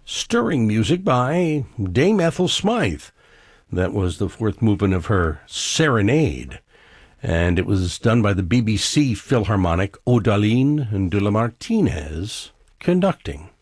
Stirring music by Dame Ethel Smythe. That was the fourth movement of her Serenade. And it was done by the BBC Philharmonic, Odaline and de la Martinez conducting.